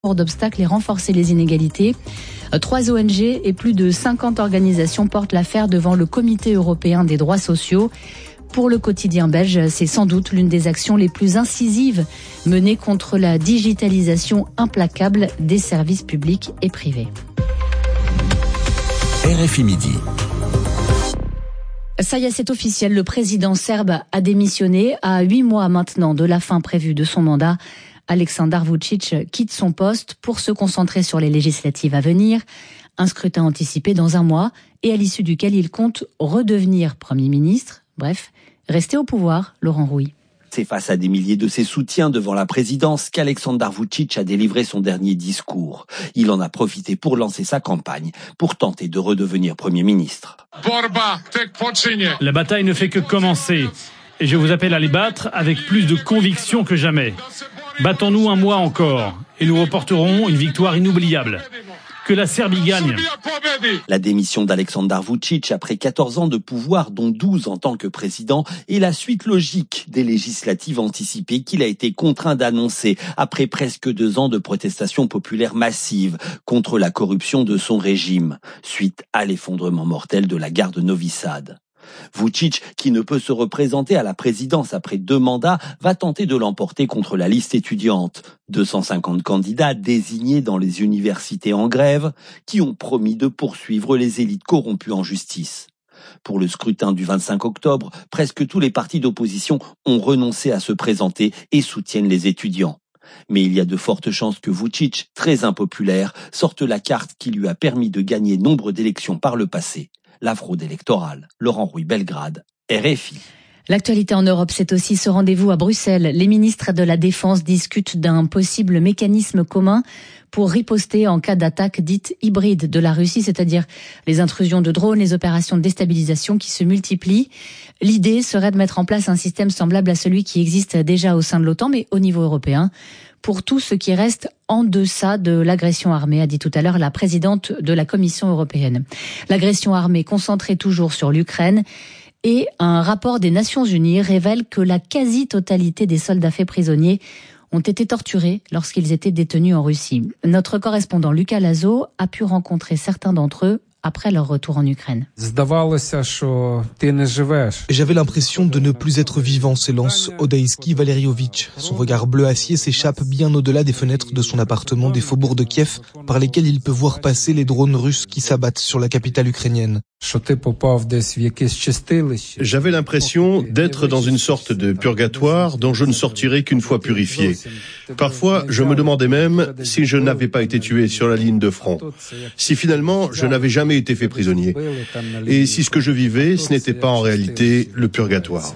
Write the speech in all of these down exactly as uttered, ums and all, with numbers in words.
d'obstacles et renforcer les inégalités. Trois O N G et plus de cinquante organisations portent l'affaire devant le Comité européen des droits sociaux. Pour le quotidien belge, c'est sans doute l'une des actions les plus incisives menées contre la digitalisation implacable des services publics et privés. R F I Midi. Ça y est, c'est officiel, le président serbe a démissionné. À huit mois maintenant de la fin prévue de son mandat, Aleksandar Vučić quitte son poste pour se concentrer sur les législatives à venir. Un scrutin anticipé dans un mois et à l'issue duquel il compte redevenir Premier ministre. Bref, rester au pouvoir, Laurent Rouy. C'est face à des milliers de ses soutiens devant la présidence qu'Aleksandar Vučić a délivré son dernier discours. Il en a profité pour lancer sa campagne, pour tenter de redevenir Premier ministre. La bataille ne fait que commencer. Et je vous appelle à les battre avec plus de conviction que jamais. Battons-nous un mois encore et nous reporterons une victoire inoubliable. Que la Serbie gagne. La démission d'Aleksandar Vučić après quatorze ans de pouvoir, dont douze en tant que président, est la suite logique des législatives anticipées qu'il a été contraint d'annoncer après presque deux ans de protestations populaires massives contre la corruption de son régime, suite à l'effondrement mortel de la gare de Novi Sad. Vučić, qui ne peut se représenter à la présidence après deux mandats, va tenter de l'emporter contre la liste étudiante. deux cent cinquante candidats désignés dans les universités en grève, qui ont promis de poursuivre les élites corrompues en justice. Pour le scrutin du vingt-cinq octobre, presque tous les partis d'opposition ont renoncé à se présenter et soutiennent les étudiants. Mais il y a de fortes chances que Vučić, très impopulaire, sorte la carte qui lui a permis de gagner nombre d'élections par le passé. La fraude électorale. Laurent Rouy, Belgrade, R F I. L'actualité en Europe, c'est aussi ce rendez-vous à Bruxelles. Les ministres de la Défense discutent d'un possible mécanisme commun pour riposter en cas d'attaque dite hybride de la Russie, c'est-à-dire les intrusions de drones, les opérations de déstabilisation qui se multiplient. L'idée serait de mettre en place un système semblable à celui qui existe déjà au sein de l'OTAN, mais au niveau européen, pour tout ce qui reste en deçà de l'agression armée, a dit tout à l'heure la présidente de la Commission européenne. L'agression armée concentrée toujours sur l'Ukraine. Et un rapport des Nations Unies révèle que la quasi-totalité des soldats faits prisonniers ont été torturés lorsqu'ils étaient détenus en Russie. Notre correspondant Lucas Lazo a pu rencontrer certains d'entre eux après leur retour en Ukraine. J'avais l'impression de ne plus être vivant, s'élance Odaïski Valeriovitch. Son regard bleu acier s'échappe bien au-delà des fenêtres de son appartement des faubourgs de Kiev, par lesquels il peut voir passer les drones russes qui s'abattent sur la capitale ukrainienne. J'avais l'impression d'être dans une sorte de purgatoire dont je ne sortirais qu'une fois purifié. Parfois, je me demandais même si je n'avais pas été tué sur la ligne de front, si finalement je n'avais jamais été fait prisonnier, et si ce que je vivais, ce n'était pas en réalité le purgatoire.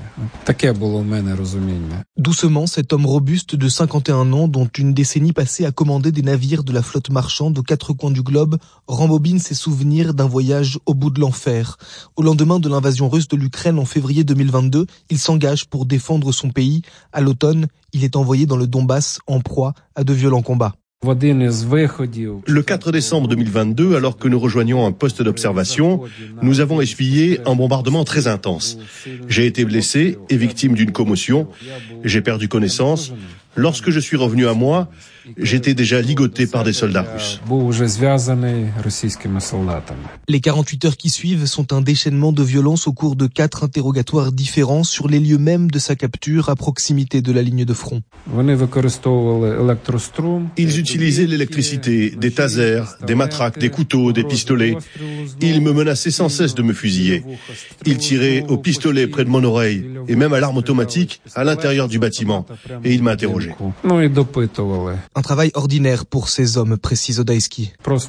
Doucement, cet homme robuste de cinquante et un ans, dont une décennie passée à commander des navires de la flotte marchande aux quatre coins du globe, rembobine ses souvenirs d'un voyage au bout de l'enfer. Au lendemain de l'invasion russe de l'Ukraine en février deux mille vingt-deux, il s'engage pour défendre son pays. À l'automne, il est envoyé dans le Donbass en proie à de violents combats. Le quatre décembre deux mille vingt-deux, alors que nous rejoignions un poste d'observation, nous avons essuyé un bombardement très intense. J'ai été blessé et victime d'une commotion. J'ai perdu connaissance. Lorsque je suis revenu à moi, j'étais déjà ligoté par des soldats russes. Les quarante-huit heures qui suivent sont un déchaînement de violence au cours de quatre interrogatoires différents sur les lieux mêmes de sa capture à proximité de la ligne de front. Ils utilisaient l'électricité, des tasers, des matraques, des couteaux, des pistolets. Ils me menaçaient sans cesse de me fusiller. Ils tiraient au pistolet près de mon oreille et même à l'arme automatique à l'intérieur du bâtiment. Et ils m'interrogeaient. Un travail ordinaire pour ces hommes, précise Odaïski.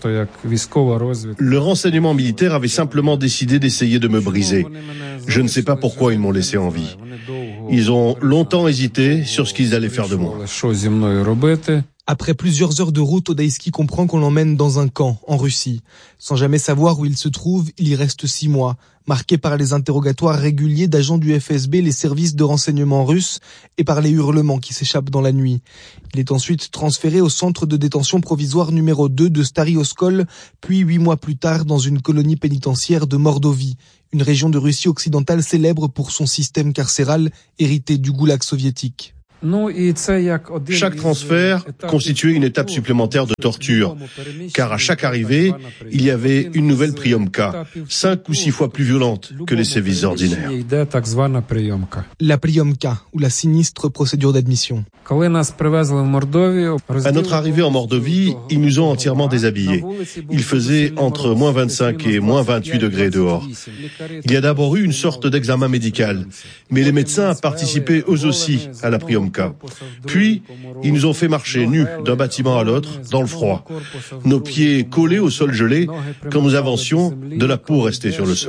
Le renseignement militaire avait simplement décidé d'essayer de me briser. Je ne sais pas pourquoi ils m'ont laissé en vie. Ils ont longtemps hésité sur ce qu'ils allaient faire de moi. Après plusieurs heures de route, Odaïski comprend qu'on l'emmène dans un camp, en Russie. Sans jamais savoir où il se trouve, il y reste six mois, marqué par les interrogatoires réguliers d'agents du F S B, les services de renseignement russes, et par les hurlements qui s'échappent dans la nuit. Il est ensuite transféré au centre de détention provisoire numéro deux de Stary Oskol, puis huit mois plus tard dans une colonie pénitentiaire de Mordovie, une région de Russie occidentale célèbre pour son système carcéral hérité du goulag soviétique. Chaque transfert constituait une étape supplémentaire de torture, car à chaque arrivée, il y avait une nouvelle priomka, cinq ou six fois plus violente que les sévices ordinaires. La priomka, ou la sinistre procédure d'admission. À notre arrivée en Mordovie, ils nous ont entièrement déshabillés. Il faisait entre moins vingt-cinq et moins vingt-huit degrés dehors. Il y a d'abord eu une sorte d'examen médical, mais les médecins participaient eux aussi à la priomka. Puis, ils nous ont fait marcher nus d'un bâtiment à l'autre, dans le froid. Nos pieds collés au sol gelé, quand nous avancions, de la peau restée sur le sol.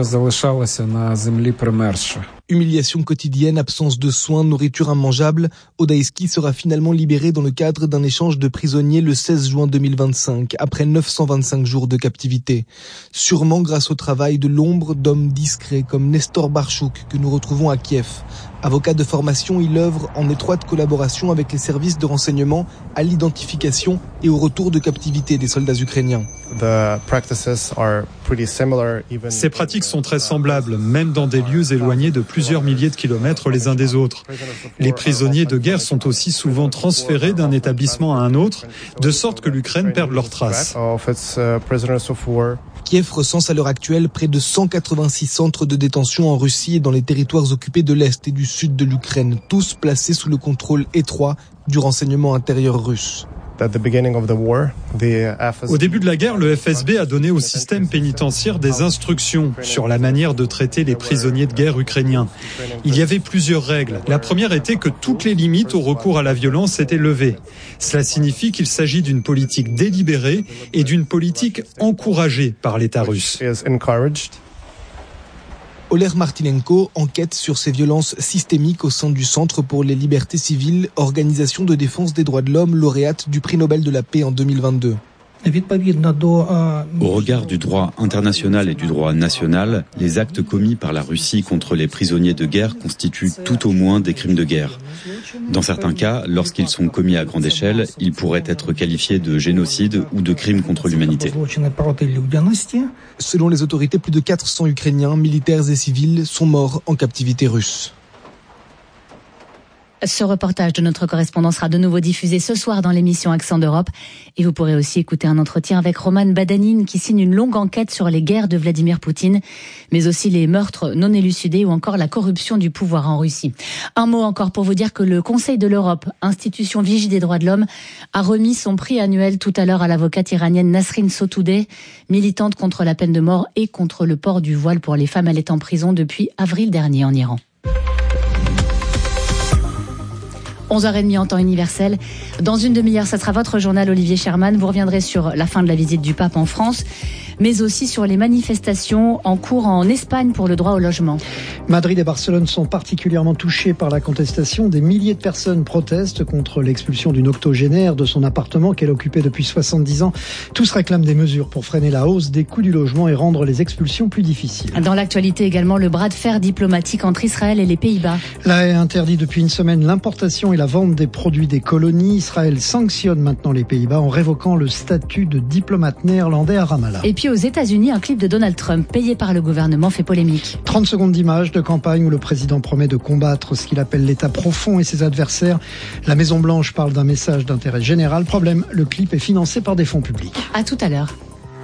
Humiliation quotidienne, absence de soins, nourriture immangeable, Odaïski sera finalement libéré dans le cadre d'un échange de prisonniers le seize juin deux mille vingt-cinq, après neuf cent vingt-cinq jours de captivité. Sûrement grâce au travail de l'ombre d'hommes discrets comme Nestor Barchouk, que nous retrouvons à Kiev. Avocat de formation, il œuvre en étroite collaboration avec les services de renseignement à l'identification et au retour de captivité des soldats ukrainiens. Ces pratiques sont très semblables, même dans des lieux éloignés de plusieurs milliers de kilomètres les uns des autres. Les prisonniers de guerre sont aussi souvent transférés d'un établissement à un autre, de sorte que l'Ukraine perde leurs traces. Kiev recense à l'heure actuelle près de cent quatre-vingt-six centres de détention en Russie et dans les territoires occupés de l'Est et du Sud de l'Ukraine, tous placés sous le contrôle étroit du renseignement intérieur russe. Au début de la guerre, le F S B a donné au système pénitentiaire des instructions sur la manière de traiter les prisonniers de guerre ukrainiens. Il y avait plusieurs règles. La première était que toutes les limites au recours à la violence étaient levées. Cela signifie qu'il s'agit d'une politique délibérée et d'une politique encouragée par l'État russe. Oleg Martinenko enquête sur ces violences systémiques au sein du Centre pour les libertés civiles, organisation de défense des droits de l'homme, lauréate du prix Nobel de la paix en deux mille vingt-deux. Au regard du droit international et du droit national, les actes commis par la Russie contre les prisonniers de guerre constituent tout au moins des crimes de guerre. Dans certains cas, lorsqu'ils sont commis à grande échelle, ils pourraient être qualifiés de génocide ou de crimes contre l'humanité. Selon les autorités, plus de quatre cents Ukrainiens, militaires et civils, sont morts en captivité russe. Ce reportage de notre correspondant sera de nouveau diffusé ce soir dans l'émission Accent d'Europe. Et vous pourrez aussi écouter un entretien avec Roman Badanine qui signe une longue enquête sur les guerres de Vladimir Poutine, mais aussi les meurtres non élucidés ou encore la corruption du pouvoir en Russie. Un mot encore pour vous dire que le Conseil de l'Europe, institution vigie des droits de l'homme, a remis son prix annuel tout à l'heure à l'avocate iranienne Nasrin Sotoudeh, militante contre la peine de mort et contre le port du voile pour les femmes. Elle est en prison depuis avril dernier en Iran. onze heures trente en temps universel. Dans une demi-heure, ça sera votre journal Olivier Sherman. Vous reviendrez sur la fin de la visite du pape en France, mais aussi sur les manifestations en cours en Espagne pour le droit au logement. Madrid et Barcelone sont particulièrement touchés par la contestation. Des milliers de personnes protestent contre l'expulsion d'une octogénaire de son appartement qu'elle occupait depuis soixante-dix ans. Tous réclament des mesures pour freiner la hausse des coûts du logement et rendre les expulsions plus difficiles. Dans l'actualité également, le bras de fer diplomatique entre Israël et les Pays-Bas. La Haye interdit depuis une semaine l'importation et la vente des produits des colonies. Israël sanctionne maintenant les Pays-Bas en révoquant le statut de diplomate néerlandais à Ramallah. Et puis aux États-Unis, un clip de Donald Trump payé par le gouvernement fait polémique. trente secondes d'image de campagne où le président promet de combattre ce qu'il appelle l'État profond et ses adversaires. La Maison-Blanche parle d'un message d'intérêt général. Problème, le clip est financé par des fonds publics. À tout à l'heure.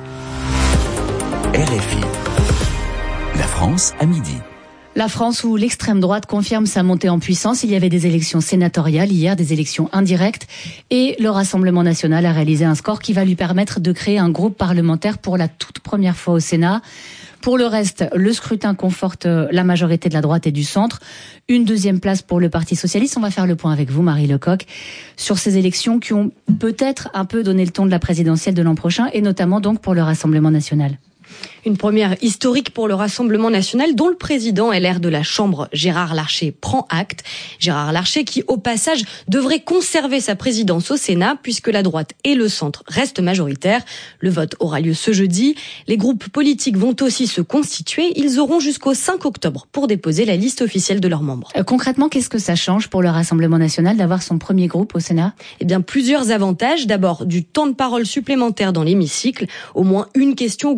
R F I. La France à midi. La France où l'extrême droite confirme sa montée en puissance. Il y avait des élections sénatoriales hier, des élections indirectes. Et le Rassemblement national a réalisé un score qui va lui permettre de créer un groupe parlementaire pour la toute première fois au Sénat. Pour le reste, le scrutin conforte la majorité de la droite et du centre. Une deuxième place pour le Parti socialiste. On va faire le point avec vous, Marie Lecoq, sur ces élections qui ont peut-être un peu donné le ton de la présidentielle de l'an prochain et notamment donc pour le Rassemblement national. Une première historique pour le Rassemblement national dont le président L R de la Chambre, Gérard Larcher, prend acte. Gérard Larcher qui, au passage, devrait conserver sa présidence au Sénat puisque la droite et le centre restent majoritaires. Le vote aura lieu ce jeudi. Les groupes politiques vont aussi se constituer. Ils auront jusqu'au cinq octobre pour déposer la liste officielle de leurs membres. Euh, concrètement, qu'est-ce que ça change pour le Rassemblement national d'avoir son premier groupe au Sénat ? Eh bien, plusieurs avantages. D'abord, du temps de parole supplémentaire dans l'hémicycle. Au moins une question au gouvernement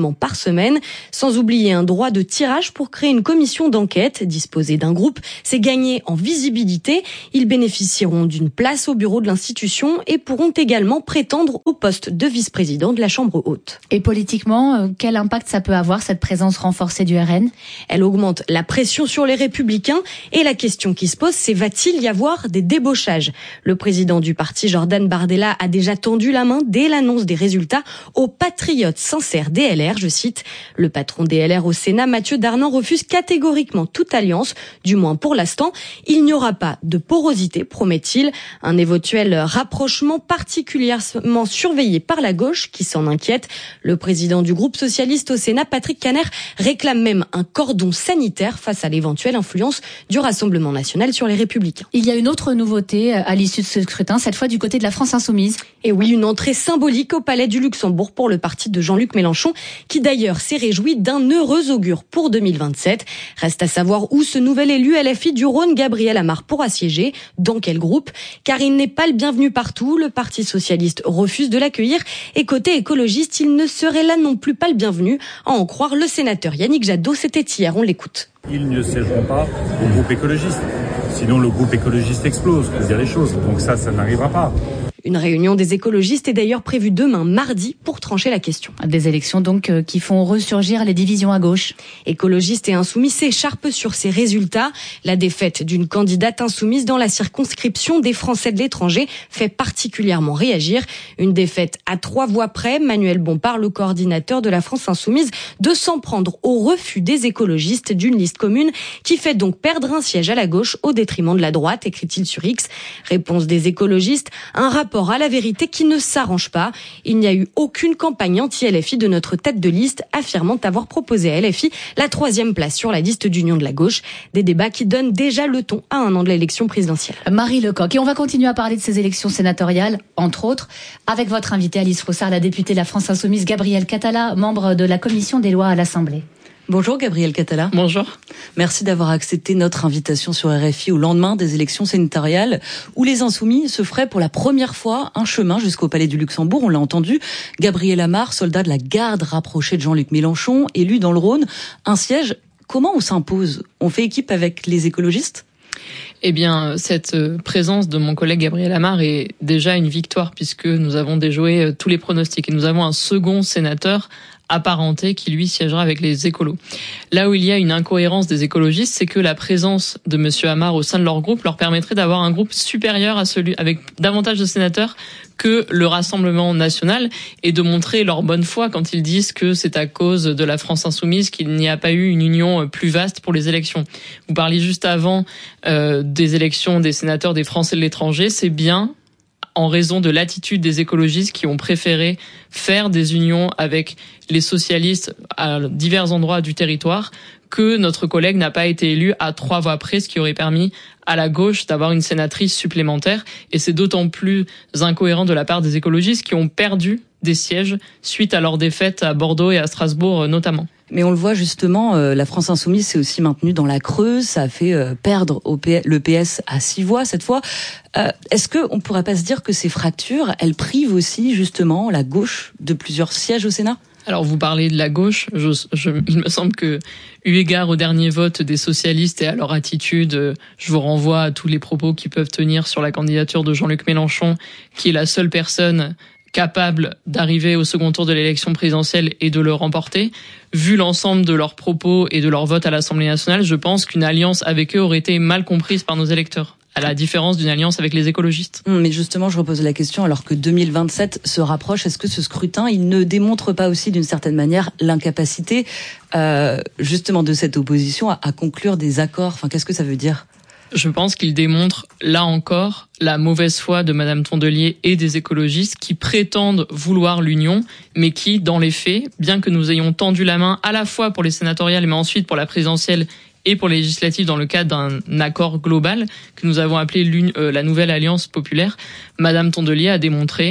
gouvernement par semaine, sans oublier un droit de tirage pour créer une commission d'enquête. Disposer d'un groupe, c'est gagner en visibilité. Ils bénéficieront d'une place au bureau de l'institution et pourront également prétendre au poste de vice-président de la Chambre haute. Et politiquement, quel impact ça peut avoir, cette présence renforcée du R N ? Elle augmente la pression sur les Républicains et la question qui se pose, c'est va-t-il y avoir des débauchages ? Le président du parti, Jordan Bardella, a déjà tendu la main dès l'annonce des résultats aux patriotes sincères D L R, je cite. Le patron D L R au Sénat, Mathieu Darnan, refuse catégoriquement toute alliance, du moins pour l'instant. Il n'y aura pas de porosité, promet-il. Un éventuel rapprochement particulièrement surveillé par la gauche qui s'en inquiète. Le président du groupe socialiste au Sénat, Patrick Kanner, réclame même un cordon sanitaire face à l'éventuelle influence du Rassemblement national sur les Républicains. Il y a une autre nouveauté à l'issue de ce scrutin, cette fois du côté de la France insoumise. Et oui, une entrée symbolique au Palais du Luxembourg pour le parti de Jean-Luc Mélenchon, qui d'ailleurs s'est réjoui d'un heureux augure pour deux mille vingt-sept. Reste à savoir où ce nouvel élu L F I du Rhône, Gabriel Amar, pourra siéger, dans quel groupe, car il n'est pas le bienvenu partout. Le Parti socialiste refuse de l'accueillir et côté écologiste, il ne serait là non plus pas le bienvenu, à en croire le sénateur Yannick Jadot. C'était hier, on l'écoute. Ils ne siégeront pas au groupe écologiste. Sinon, le groupe écologiste explose, faut dire les choses. Donc ça, ça n'arrivera pas. Une réunion des écologistes est d'ailleurs prévue demain, mardi, pour trancher la question. Des élections donc euh, qui font ressurgir les divisions à gauche. Écologistes et insoumis s'écharpent sur ces résultats. La défaite d'une candidate insoumise dans la circonscription des Français de l'étranger fait particulièrement réagir. Une défaite à trois voix près. Manuel Bompard, le coordinateur de la France insoumise, de s'en prendre au refus des écologistes d'une liste commune qui fait donc perdre un siège à la gauche au détriment de la droite, écrit-il sur X. Réponse des écologistes, un rapport à la vérité qui ne s'arrange pas. Il n'y a eu aucune campagne anti-L F I de notre tête de liste, affirmant avoir proposé à L F I la troisième place sur la liste d'union de la gauche. Des débats qui donnent déjà le ton à un an de l'élection présidentielle. Marie Lecoq. Et on va continuer à parler de ces élections sénatoriales, entre autres, avec votre invitée Alice Roussard, la députée de la France Insoumise, Gabriel Catala, membre de la commission des lois à l'Assemblée. Bonjour Gabriel Catala. Bonjour. Merci d'avoir accepté notre invitation sur R F I au lendemain des élections sénatoriales où les Insoumis se feraient pour la première fois un chemin jusqu'au Palais du Luxembourg. On l'a entendu, Gabriel Amar, soldat de la garde rapproché de Jean-Luc Mélenchon, élu dans le Rhône. Un siège, comment on s'impose ? On fait équipe avec les écologistes ? Eh bien, cette présence de mon collègue Gabriel Amar est déjà une victoire puisque nous avons déjoué tous les pronostics et nous avons un second sénateur apparenté qui lui siégera avec les écolos. Là où il y a une incohérence des écologistes, c'est que la présence de monsieur Amar au sein de leur groupe leur permettrait d'avoir un groupe supérieur à celui avec davantage de sénateurs que le Rassemblement national et de montrer leur bonne foi quand ils disent que c'est à cause de la France insoumise qu'il n'y a pas eu une union plus vaste pour les élections. Vous parliez juste avant euh, des élections des sénateurs des Français de l'étranger, c'est bien en raison de l'attitude des écologistes qui ont préféré faire des unions avec les socialistes à divers endroits du territoire que notre collègue n'a pas été élu à trois voix près, ce qui aurait permis à la gauche d'avoir une sénatrice supplémentaire. Et c'est d'autant plus incohérent de la part des écologistes qui ont perdu des sièges suite à leur défaite à Bordeaux et à Strasbourg notamment. Mais on le voit justement, euh, la France insoumise s'est aussi maintenue dans la Creuse, ça a fait euh, perdre au P- le P S à six voix cette fois. Euh, est-ce qu'on ne pourrait pas se dire que ces fractures, elles privent aussi justement la gauche de plusieurs sièges au Sénat ? Alors vous parlez de la gauche, je, je, il me semble que eu égard au dernier vote des socialistes et à leur attitude, je vous renvoie à tous les propos qu'ils peuvent tenir sur la candidature de Jean-Luc Mélenchon, qui est la seule personne capable d'arriver au second tour de l'élection présidentielle et de le remporter. Vu l'ensemble de leurs propos et de leur vote à l'Assemblée nationale, je pense qu'une alliance avec eux aurait été mal comprise par nos électeurs, à la différence d'une alliance avec les écologistes. Mais justement, je repose la question, alors que deux mille vingt-sept se rapproche, est-ce que ce scrutin, il ne démontre pas aussi d'une certaine manière l'incapacité euh, justement de cette opposition à, à conclure des accords ? Enfin, qu'est-ce que ça veut dire ? Je pense qu'il démontre, là encore, la mauvaise foi de Madame Tondelier et des écologistes qui prétendent vouloir l'union, mais qui, dans les faits, bien que nous ayons tendu la main à la fois pour les sénatoriales, mais ensuite pour la présidentielle et pour les législatives dans le cadre d'un accord global que nous avons appelé euh, la Nouvelle Alliance Populaire, Madame Tondelier a démontré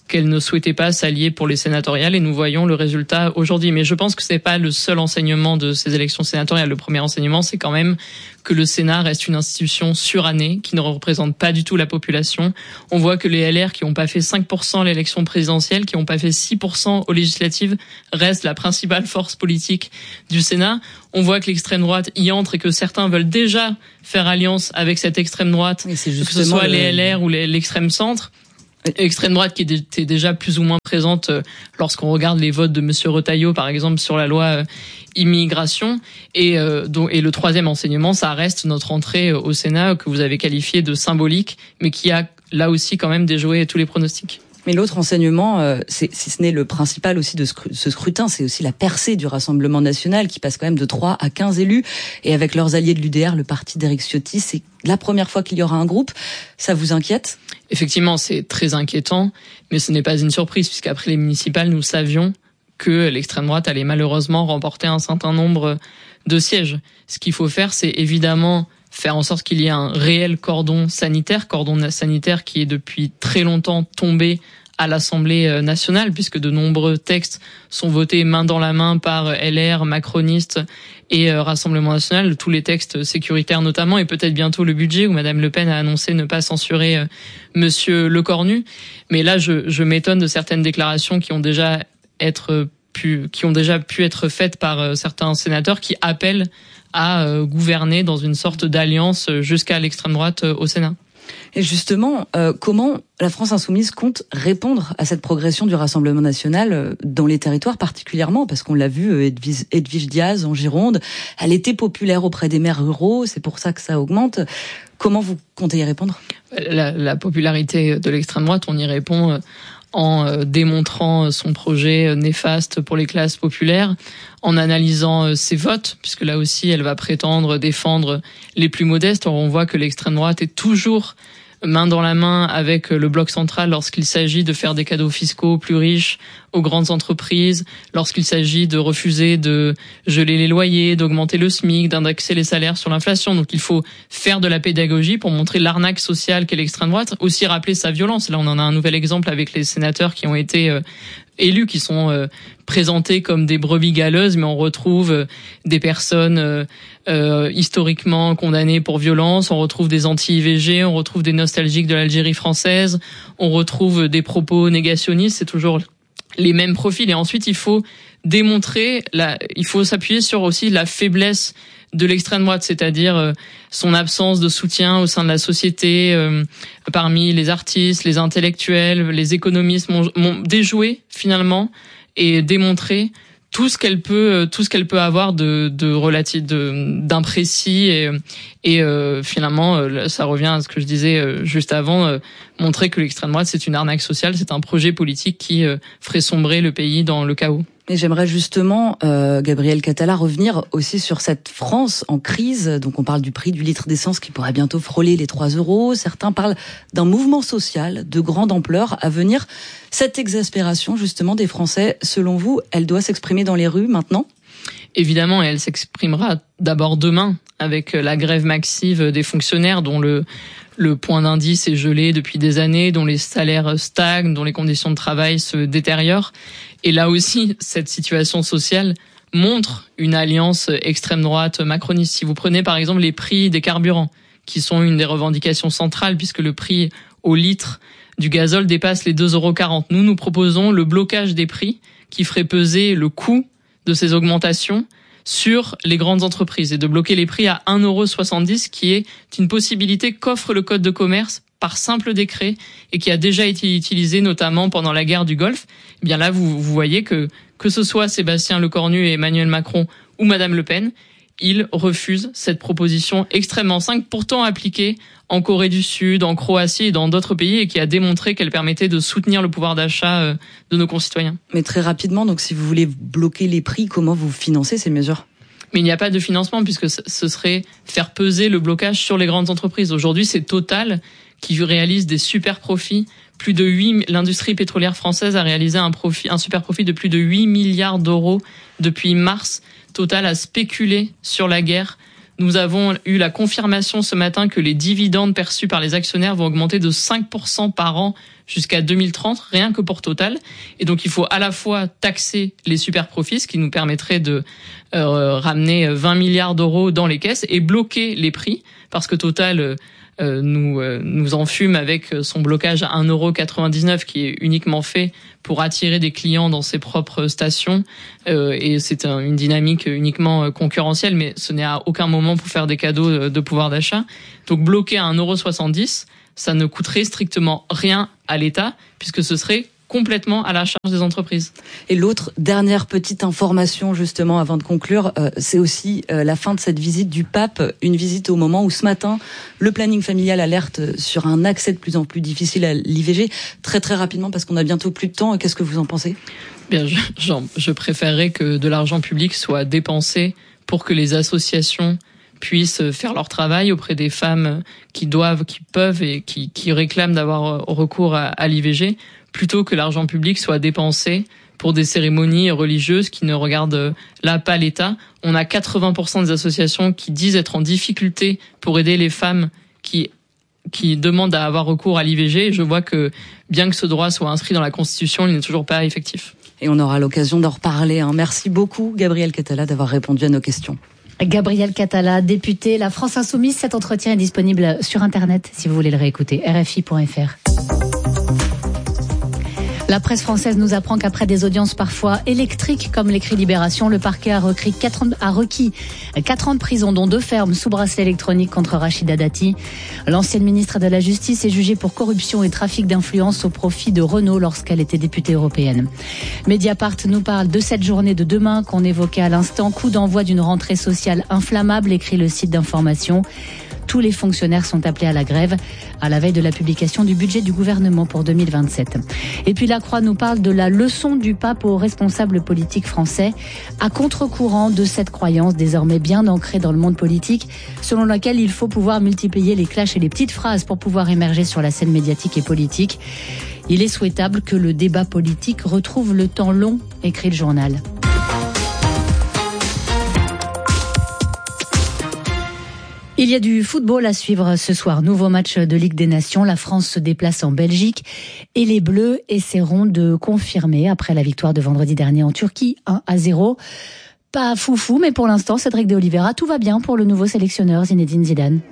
qu'elle ne souhaitait pas s'allier pour les sénatoriales et nous voyons le résultat aujourd'hui. Mais je pense que c'est pas le seul enseignement de ces élections sénatoriales. Le premier enseignement, c'est quand même que le Sénat reste une institution surannée qui ne représente pas du tout la population. On voit que les L R qui n'ont pas fait cinq pour cent à l'élection présidentielle, qui n'ont pas fait six pour cent aux législatives, restent la principale force politique du Sénat. On voit que l'extrême droite y entre et que certains veulent déjà faire alliance avec cette extrême droite, que ce soit le... les L R ou les, l'extrême centre. L'extrême droite qui était déjà plus ou moins présente lorsqu'on regarde les votes de Monsieur Retailleau, par exemple, sur la loi immigration. Et, euh, donc, et le troisième enseignement, ça reste notre entrée au Sénat, que vous avez qualifié de symbolique, mais qui a là aussi quand même déjoué tous les pronostics. Mais l'autre enseignement, euh, c'est, si ce n'est le principal aussi de ce scrutin, c'est aussi la percée du Rassemblement national qui passe quand même de trois à quinze élus. Et avec leurs alliés de l'U D R, le parti d'Éric Ciotti, c'est la première fois qu'il y aura un groupe. Ça vous inquiète ? Effectivement, c'est très inquiétant, mais ce n'est pas une surprise puisqu'après les municipales, nous savions que l'extrême droite allait malheureusement remporter un certain nombre de sièges. Ce qu'il faut faire, c'est évidemment faire en sorte qu'il y ait un réel cordon sanitaire, cordon sanitaire qui est depuis très longtemps tombé à l'Assemblée nationale, puisque de nombreux textes sont votés main dans la main par L R, macronistes et Rassemblement national, tous les textes sécuritaires notamment, et peut-être bientôt le budget, où Madame Le Pen a annoncé ne pas censurer Monsieur Lecornu. Mais là, je, je m'étonne de certaines déclarations qui ont déjà être pu, qui ont déjà pu être faites par certains sénateurs qui appellent à gouverner dans une sorte d'alliance jusqu'à l'extrême droite au Sénat. Et justement, euh, comment la France insoumise compte répondre à cette progression du Rassemblement national dans les territoires particulièrement ? Parce qu'on l'a vu, Edwige, Edwige Diaz en Gironde, elle était populaire auprès des maires ruraux, c'est pour ça que ça augmente. Comment vous comptez y répondre ? La, la popularité de l'extrême droite, on y répond en démontrant son projet néfaste pour les classes populaires, en analysant ses votes, puisque là aussi elle va prétendre défendre les plus modestes. Or, on voit que l'extrême droite est toujours main dans la main avec le bloc central lorsqu'il s'agit de faire des cadeaux fiscaux plus riches aux grandes entreprises, lorsqu'il s'agit de refuser de geler les loyers, d'augmenter le SMIC, d'indexer les salaires sur l'inflation. Donc il faut faire de la pédagogie pour montrer l'arnaque sociale qu'est l'extrême droite, aussi rappeler sa violence. Là, on en a un nouvel exemple avec les sénateurs qui ont été euh, élus, qui sont euh, présentés comme des brebis galeuses, mais on retrouve euh, des personnes euh, euh, historiquement condamnées pour violence, on retrouve des anti-I V G, on retrouve des nostalgiques de l'Algérie française, on retrouve des propos négationnistes, c'est toujours les mêmes profils. Et ensuite, il faut démontrer, la, il faut s'appuyer sur aussi la faiblesse de l'extrême droite, c'est-à-dire euh, son absence de soutien au sein de la société, euh, parmi les artistes, les intellectuels, les économistes, m'ont, m'ont déjoué finalement et démontré tout ce qu'elle peut, tout ce qu'elle peut avoir de, de relatif, de, d'imprécis et, et euh, finalement, ça revient à ce que je disais juste avant, euh, montrer que l'extrême droite c'est une arnaque sociale, c'est un projet politique qui euh, ferait sombrer le pays dans le chaos. Et j'aimerais justement, euh, Gabriel Catala, revenir aussi sur cette France en crise. Donc on parle du prix du litre d'essence qui pourrait bientôt frôler les trois euros. Certains parlent d'un mouvement social de grande ampleur à venir. Cette exaspération justement des Français, selon vous, elle doit s'exprimer dans les rues maintenant ? Évidemment, et elle s'exprimera d'abord demain avec la grève massive des fonctionnaires dont le le point d'indice est gelé depuis des années, dont les salaires stagnent, dont les conditions de travail se détériorent. Et là aussi, cette situation sociale montre une alliance extrême droite macroniste. Si vous prenez par exemple les prix des carburants, qui sont une des revendications centrales, puisque le prix au litre du gazole dépasse les deux euros quarante. Nous, nous proposons le blocage des prix qui ferait peser le coût de ces augmentations sur les grandes entreprises et de bloquer les prix à un euro soixante-dix, qui est une possibilité qu'offre le Code de commerce par simple décret et qui a déjà été utilisé notamment pendant la guerre du Golfe. Eh bien là, vous, vous voyez que que ce soit Sébastien Lecornu et Emmanuel Macron ou Madame Le Pen, ils refusent cette proposition extrêmement simple, pourtant appliquée en Corée du Sud, en Croatie et dans d'autres pays, et qui a démontré qu'elle permettait de soutenir le pouvoir d'achat de nos concitoyens. Mais très rapidement, donc si vous voulez bloquer les prix, comment vous financez ces mesures ? Mais il n'y a pas de financement, puisque ce serait faire peser le blocage sur les grandes entreprises. Aujourd'hui, c'est Total qui réalise des super profits. Plus de huit, l'industrie pétrolière française a réalisé un profit, un super profit de plus de huit milliards d'euros depuis mars. Total a spéculé sur la guerre Nous avons eu la confirmation ce matin que les dividendes perçus par les actionnaires vont augmenter de cinq pour cent par an jusqu'à deux mille trente, rien que pour Total. Et donc, il faut à la fois taxer les super profits, ce qui nous permettrait de euh, ramener vingt milliards d'euros dans les caisses, et bloquer les prix, parce que Total euh, nous euh, nous enfume avec son blocage à un euro quatre-vingt-dix-neuf, qui est uniquement fait pour attirer des clients dans ses propres stations. Euh, et c'est un, une dynamique uniquement concurrentielle, mais ce n'est à aucun moment pour faire des cadeaux de pouvoir d'achat. Donc, bloquer à un euro soixante-dix, ça ne coûterait strictement rien à l'État, puisque ce serait complètement à la charge des entreprises. Et l'autre dernière petite information, justement, avant de conclure, euh, c'est aussi euh, la fin de cette visite du pape, une visite au moment où ce matin, le planning familial alerte sur un accès de plus en plus difficile à l'I V G. Très très rapidement, parce qu'on a bientôt plus de temps, qu'est-ce que vous en pensez ? Bien, je, genre, je préférerais que de l'argent public soit dépensé pour que les associations puissent faire leur travail auprès des femmes qui doivent, qui peuvent et qui, qui réclament d'avoir recours à, à l'I V G, plutôt que l'argent public soit dépensé pour des cérémonies religieuses qui ne regardent là pas l'État. On a quatre-vingts pour cent des associations qui disent être en difficulté pour aider les femmes qui qui demandent à avoir recours à l'I V G. Et je vois que bien que ce droit soit inscrit dans la Constitution, il n'est toujours pas effectif. Et on aura l'occasion d'en reparler. Hein. Merci beaucoup, Gabriel Catala, d'avoir répondu à nos questions. Gabriel Catala, député La France Insoumise. Cet entretien est disponible sur Internet si vous voulez le réécouter. R F I point F R. La presse française nous apprend qu'après des audiences parfois électriques, comme l'écrit Libération, le parquet a requis quatre ans, a requis quatre ans de prison, dont deux fermes sous bracelet électronique contre Rachida Dati. L'ancienne ministre de la Justice est jugée pour corruption et trafic d'influence au profit de Renault lorsqu'elle était députée européenne. Mediapart nous parle de cette journée de demain qu'on évoquait à l'instant. Coup d'envoi d'une rentrée sociale inflammable, écrit le site d'information. Tous les fonctionnaires sont appelés à la grève à la veille de la publication du budget du gouvernement pour deux mille vingt-sept. Et puis La Croix nous parle de la leçon du pape aux responsables politiques français, à contre-courant de cette croyance désormais bien ancrée dans le monde politique, selon laquelle il faut pouvoir multiplier les clashs et les petites phrases pour pouvoir émerger sur la scène médiatique et politique. Il est souhaitable que le débat politique retrouve le temps long, écrit le journal. Il y a du football à suivre ce soir. Nouveau match de Ligue des Nations. La France se déplace en Belgique et les Bleus essaieront de confirmer après la victoire de vendredi dernier en Turquie, un à zéro. Pas foufou, mais pour l'instant, Cédric de Oliveira, tout va bien pour le nouveau sélectionneur Zinedine Zidane.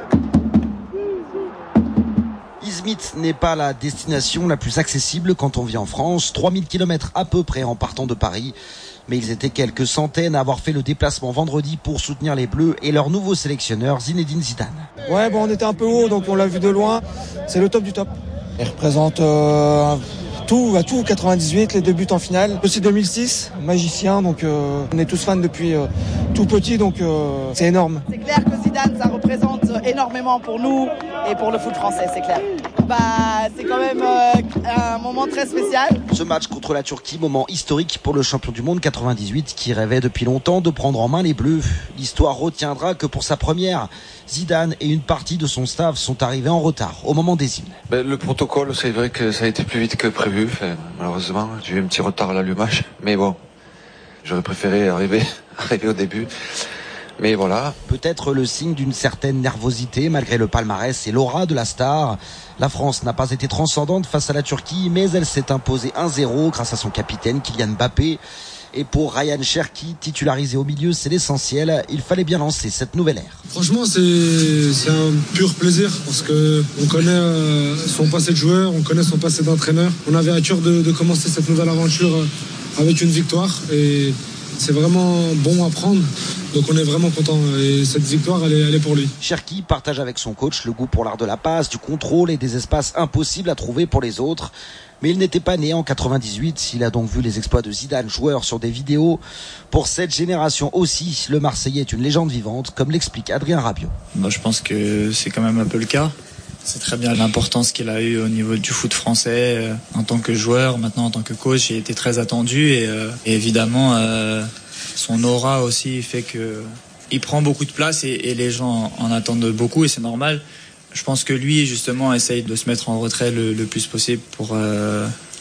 Izmit n'est pas la destination la plus accessible quand on vit en France. trois mille kilomètres à peu près en partant de Paris. Mais ils étaient quelques centaines à avoir fait le déplacement vendredi pour soutenir les Bleus et leur nouveau sélectionneur Zinedine Zidane. Ouais, bon, on était un peu haut, donc on l'a vu de loin. C'est le top du top. Il représente euh, tout, à tout, quatre-vingt-dix-huit, les deux buts en finale. Aussi deux mille six, magicien, donc euh, on est tous fans depuis euh, tout petit, donc euh, c'est énorme. C'est clair que Zidane, ça représente énormément pour nous et pour le foot français, c'est clair. Bah, c'est quand même euh, un moment très spécial. Ce match contre la Turquie, moment historique pour le champion du monde quatre-vingt-dix-huit qui rêvait depuis longtemps de prendre en main les Bleus. L'histoire retiendra que pour sa première, Zidane et une partie de son staff sont arrivés en retard au moment des hymnes. Ben, le protocole, c'est vrai que ça a été plus vite que prévu. Enfin, malheureusement, j'ai eu un petit retard à l'allumage. Mais bon, j'aurais préféré arriver, arriver au début. Mais voilà. Peut-être le signe d'une certaine nervosité malgré le palmarès et l'aura de la star. La France n'a pas été transcendante face à la Turquie, mais elle s'est imposée un zéro grâce à son capitaine Kylian Mbappé. Et pour Ryan Cherki, titularisé au milieu, c'est l'essentiel. Il fallait bien lancer cette nouvelle ère. Franchement, c'est, c'est un pur plaisir parce que on connaît euh, son passé de joueur, on connaît son passé d'entraîneur. On avait à cœur de, de commencer cette nouvelle aventure avec une victoire et c'est vraiment bon à prendre. Donc on est vraiment content et cette victoire elle est, elle est pour lui. Cherki partage avec son coach le goût pour l'art de la passe, du contrôle et des espaces impossibles à trouver pour les autres. Mais il n'était pas né en quatre-vingt-dix-huit, il a donc vu les exploits de Zidane, joueur sur des vidéos. Pour cette génération aussi, le Marseillais est une légende vivante, comme l'explique Adrien Rabiot. Moi, je pense que c'est quand même un peu le cas. C'est très bien l'importance qu'il a eu au niveau du foot français euh, en tant que joueur, maintenant en tant que coach, il a été très attendu et, euh, et évidemment euh, son aura aussi fait que il prend beaucoup de place et, et les gens en attendent beaucoup et c'est normal. Je pense que lui justement essaye de se mettre en retrait le, le plus possible pour euh,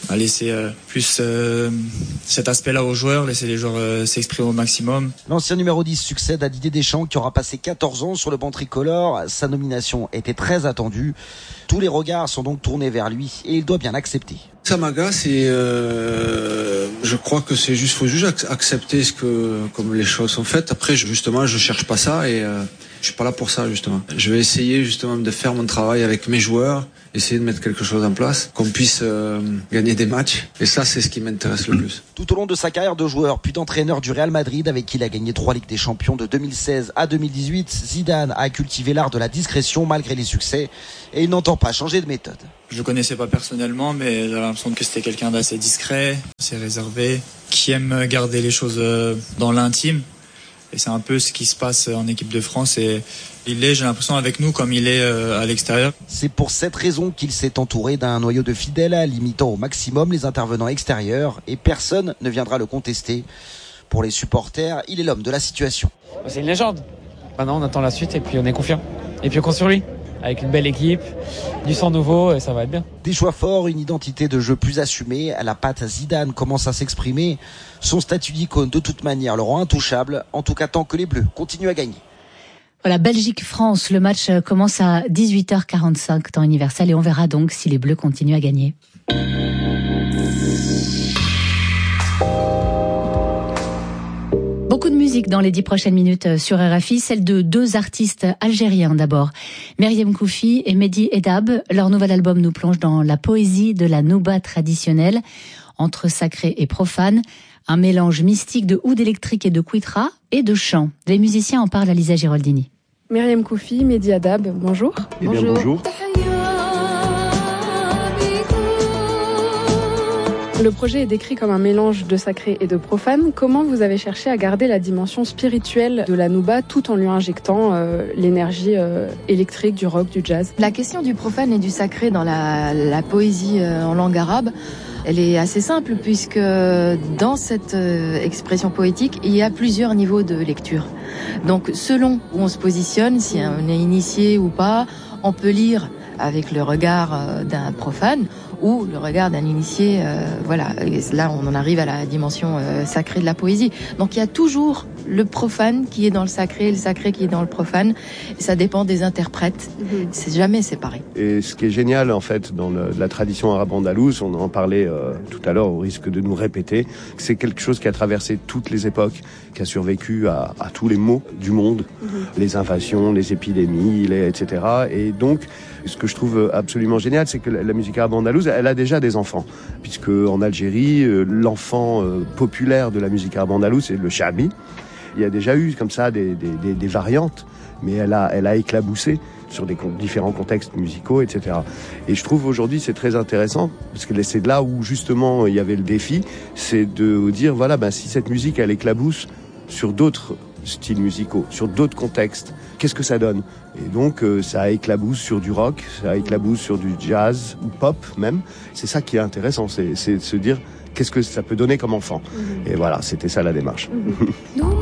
à laisser euh, plus euh, cet aspect-là aux joueurs, laisser les joueurs euh, s'exprimer au maximum. L'ancien numéro dix succède à Didier Deschamps qui aura passé quatorze ans sur le banc tricolore. Sa nomination était très attendue. Tous les regards sont donc tournés vers lui et il doit bien l'accepter. Ça m'agace et euh, je crois que c'est juste, faut juste accepter ce que, comme les choses sont faites. Après, je, justement, je cherche pas ça et euh, je suis pas là pour ça justement. Je vais essayer justement de faire mon travail avec mes joueurs, essayer de mettre quelque chose en place, qu'on puisse euh, gagner des matchs. Et ça, c'est ce qui m'intéresse le plus. Tout au long de sa carrière de joueur, puis d'entraîneur du Real Madrid, avec qui il a gagné trois Ligues des Champions de deux mille seize à deux mille dix-huit, Zidane a cultivé l'art de la discrétion malgré les succès et il n'entend pas changer de méthode. Je le connaissais pas personnellement, mais j'avais l'impression que c'était quelqu'un d'assez discret, assez réservé, qui aime garder les choses dans l'intime. Et c'est un peu ce qui se passe en équipe de France et il est, j'ai l'impression, avec nous comme il est à l'extérieur. C'est pour cette raison qu'il s'est entouré d'un noyau de fidèles, limitant au maximum les intervenants extérieurs et personne ne viendra le contester. Pour les supporters, il est l'homme de la situation. C'est une légende. Maintenant, on attend la suite et puis on est confiant. Et puis on compte sur lui. Avec une belle équipe, du sang nouveau, et ça va être bien. Des choix forts, une identité de jeu plus assumée, la patte Zidane commence à s'exprimer. Son statut d'icône, de toute manière, le rend intouchable, en tout cas tant que les Bleus continuent à gagner. Voilà, Belgique-France, le match commence à dix-huit heures quarante-cinq, temps universel, et on verra donc si les Bleus continuent à gagner. Beaucoup de musique dans les dix prochaines minutes sur R F I, celle de deux artistes algériens d'abord. Meriem Koufi et Mehdi Edab, leur nouvel album nous plonge dans la poésie de la nouba traditionnelle, entre sacré et profane, un mélange mystique de oud électrique et de quitra et de chant. Les musiciens en parlent à Lisa Giraldini. Meriem Koufi, Mehdi Edab, bonjour. Eh bien, bonjour. bonjour. Le projet est décrit comme un mélange de sacré et de profane. Comment vous avez cherché à garder la dimension spirituelle de la nouba tout en lui injectant euh, l'énergie euh, électrique du rock, du jazz? La question du profane et du sacré dans la, la poésie euh, en langue arabe, elle est assez simple puisque dans cette euh, expression poétique, il y a plusieurs niveaux de lecture. Donc selon où on se positionne, si on est initié ou pas, on peut lire avec le regard euh, d'un profane ou le regard d'un initié, euh, voilà. Et là, on en arrive à la dimension euh, sacrée de la poésie. Donc, il y a toujours le profane qui est dans le sacré, le sacré qui est dans le profane. Et ça dépend des interprètes. Mm-hmm. C'est jamais séparé. Et ce qui est génial, en fait, dans le, la tradition arabe andalouse, on en parlait euh, tout à l'heure, au risque de nous répéter, c'est quelque chose qui a traversé toutes les époques, qui a survécu à, à tous les maux du monde, mm-hmm. les invasions, les épidémies, les, et cetera. Et donc, ce que je trouve absolument génial, c'est que la, la musique arabe andalouse, elle a déjà des enfants, puisque en Algérie, l'enfant populaire de la musique arabe andalouse, c'est le shabi. Il y a déjà eu comme ça des, des, des, des variantes, mais elle a, elle a éclaboussé sur des différents contextes musicaux, et cetera. Et je trouve aujourd'hui c'est très intéressant, parce que c'est là où justement il y avait le défi, c'est de dire voilà, ben si cette musique elle éclabousse sur d'autres styles musicaux, sur d'autres contextes, qu'est-ce que ça donne? Et donc euh, ça éclabousse sur du rock, ça éclabousse sur du jazz ou pop même. C'est ça qui est intéressant, c'est, c'est de se dire qu'est-ce que ça peut donner comme enfant. Mmh. Et voilà, c'était ça la démarche. Mmh.